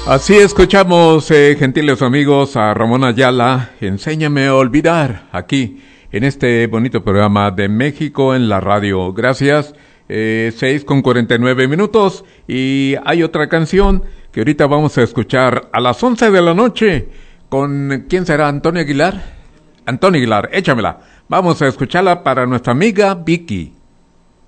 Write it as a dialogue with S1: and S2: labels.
S1: Así escuchamos, gentiles amigos, a Ramón Ayala, Enséñame a olvidar, aquí, en este bonito programa de México en la radio. Gracias, 6:49, y hay otra canción que ahorita vamos a escuchar a las 11 de la noche, con, ¿quién será? ¿Antonio Aguilar? Antonio Aguilar, échamela. Vamos a escucharla para nuestra amiga Vicky.